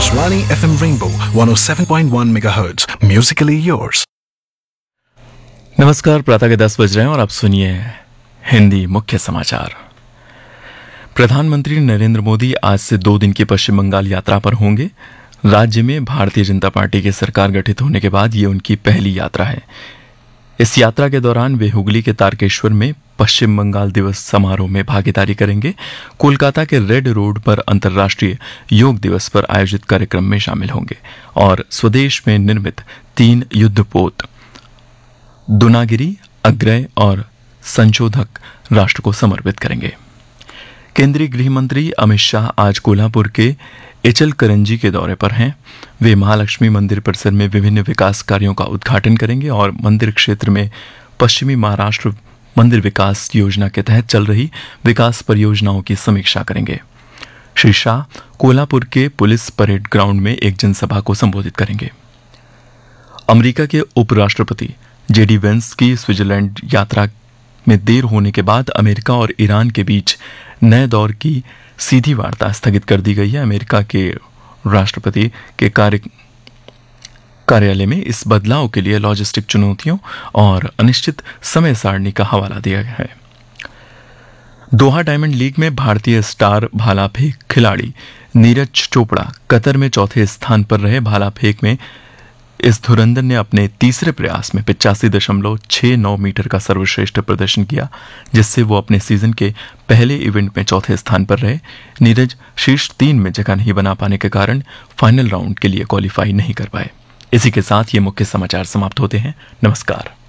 Akashvani FM Rainbow 107.1 MHz. Musically yours. नमस्कार, प्रातः के 10 बज रहे हैं और आप सुनिए हिंदी मुख्य समाचार। प्रधानमंत्री नरेंद्र मोदी आज से 2 दिन की पश्चिम बंगाल यात्रा पर होंगे। राज्य में भारतीय जनता पार्टी की सरकार गठित होने के बाद ये उनकी पहली यात्रा है। इस यात्रा के दौरान वे हुगली के तारकेश्वर में पश्चिम बंगाल दिवस समारोह में भागीदारी करेंगे। कोलकाता के रेड रोड पर अंतर्राष्ट्रीय योग दिवस पर आयोजित कार्यक्रम में शामिल होंगे और स्वदेश में निर्मित 3 युद्धपोत दुनागिरी, अग्रय और संशोधक राष्ट्र को समर्पित करेंगे। केंद्रीय गृह मंत्री अमित शाह आज कोल्हापुर के इचलकरंजी के दौरे पर हैं। वे महालक्ष्मी मंदिर परिसर में विभिन्न विकास कार्यों का उद्घाटन करेंगे और मंदिर क्षेत्र में पश्चिमी महाराष्ट्र मंदिर विकास योजना के तहत चल रही विकास परियोजनाओं की समीक्षा करेंगे। श्री शाह कोल्हापुर के पुलिस परेड ग्राउंड में एक जनसभा को संबोधित करेंगे। अमेरिका के उपराष्ट्रपति जेडी वेंस की स्विट्जरलैंड यात्रा में देर होने के बाद अमेरिका और ईरान के बीच नए दौर की सीधी वार्ता स्थगित कर दी गई है। अमेरिका के राष्ट्रपति के कार्यालय में इस बदलाव के लिए लॉजिस्टिक चुनौतियों और अनिश्चित समय सारणी का हवाला दिया गया है। दोहा डायमंड लीग में भारतीय स्टार भाला फेंक खिलाड़ी नीरज चोपड़ा कतर में चौथे स्थान पर रहे। भाला फेंक में इस धुरंधर ने अपने तीसरे प्रयास में 85.69 मीटर का सर्वश्रेष्ठ प्रदर्शन किया, जिससे वो अपने सीजन के पहले इवेंट में चौथे स्थान पर रहे। नीरज शीर्ष 3 में जगह नहीं बना पाने के कारण फाइनल राउंड के लिए क्वालिफाई नहीं कर पाए। इसी के साथ ये मुख्य समाचार समाप्त होते हैं। नमस्कार।